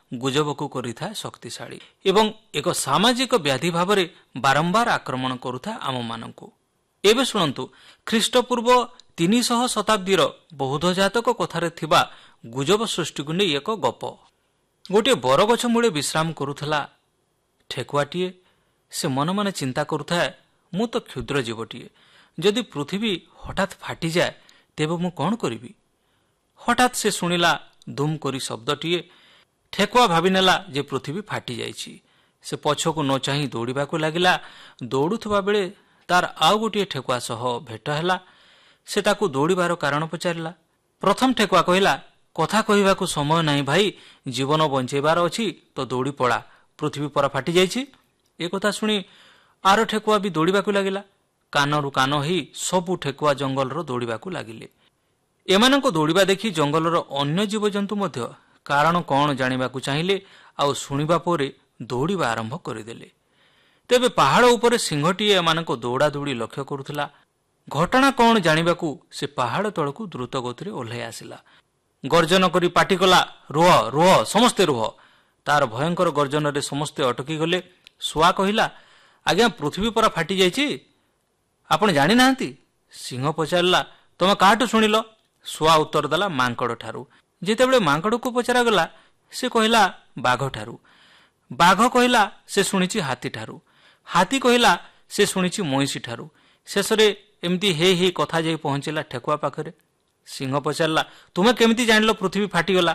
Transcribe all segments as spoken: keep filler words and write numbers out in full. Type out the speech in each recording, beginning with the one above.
गुजबको करिथाए शक्तिशाली एवं एक सामाजिक व्याधि भावरे बारंबार आक्रमण करुथा आम मानकु। एबे शुणन्तु ख्रीष्टपूर्व तीन सौ शताब्दीर बौद्ध जातक कथारे थिबा गुजब सृष्टि को नहीं एक गप। गोटे बरगछ मूले विश्राम करुथला ठेकुआटीए। से मन मन चिंता करुथाए मु तो क्षुद्र जीवटीए, जदि पृथ्वी हठात फाटी जाए तेबे मु कौन करिबी। हठात से शुणिला दुम करी शब्दटीए। ठेकुआ भाविनेला जे पृथ्वी फाटी जाइछि। से पछकु न चाहि दौड़ाकू लागिला। दौड़ुथबा बेले तार आउ गोटे ठेकुआ सह भेट हैला। से ताकू दौड़िबार कारण पचारिला। प्रथम ठेकुआ कहिला, कथा कहिबाकू समय नाही भाई, जीवन बंचेबार अछि तो दौड़ी पड़ा, पृथ्वी परा फाटी जाइछि। ए कथा शुणी आर ठेकुआ भी दौड़ाकू लागिला। कानरू कान ही सबु ठेकुआ जंगलर दौड़ाकू लागिले। एमानंको दौड़िबा देखि जंगलर अन्य जीवजंतु मध्य कारण कौन जानिबाकू चाहिए आउ शुणिबा परे दौड़िबा आरंभ करदेले। तेबे पहाड़ उपरे सिंहटीए एमानंको दौड़ा दौड़ी लक्ष्य करुथला। घटना कौन जानिबाकू से पहाड़ तळकू द्रुत गतिरे ओह्लाई आसिला। गर्जन करी पाटी कला, रुह रुह समस्ते रुह। तार भयंकर गर्जन रे समस्ते अटकी गले। सुआ कहिला, आज्ञा पृथ्वी परा फाटी जाइछि, आपण जानि नाहंती। सिंह पचारला, तमे काहाटू शुणिल? सुआ उत्तर देला, मांकड़ ठारू। जेतेबेले मांकड़ को पचरा गला, से कहिला बाघ ठारू। बाघ कहिला से शुणिछि हाथी ठारू। हाथी कहिला से शुणिछि मईसी ठारू। शेषरे एमती हे हे कथा जाई पहुंचला ठेकुआ पाखरे। सिंह पचारला, तुमे केमिति जानिलो पृथ्वी फाटीगला?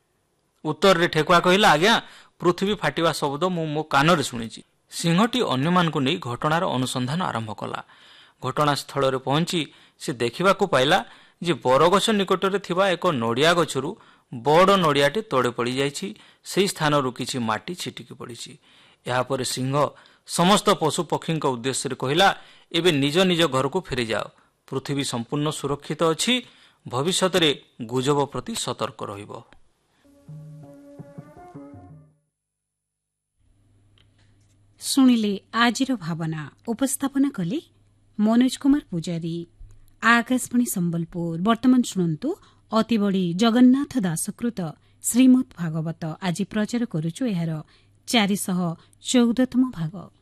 उत्तर रे ठेकुआ कहिला, आज्ञा पृथ्वी फाटिवा शब्द मु मो कानरे शुणिछि। सिंहटी अन्यमानकु नै घटनार अनुसंधान आरंभ कला। घटनास्थल रे पहुंची से देखिबाकू पाइला जे बरगछ निकटरे थिबा एक नड़िया गछरु बड़ नड़ियाटे तळे पड़ी जाइछि। सेही स्थानरु किछि माटी छिटिकी पड़िछि। एहा परे सिंह समस्त पशु पक्षी उद्देश्य कहिला, एबे निज निज घर को फेरी जाओ, पृथ्वी संपूर्ण सुरक्षित अछि। भविष्यत रे गुजब प्रति सतर्क रहिबो। शुणिले आजिर भावना उपस्थापना कले मनोज कुमार पूजारी, आकाशवाणी संबलपुर। वर्तमान शुणन्तु अतिबड़ी जगन्नाथ दासकृत श्रीमद् भागवत आज प्रचार करुछु एहार चारिशह चौदहतम भाग।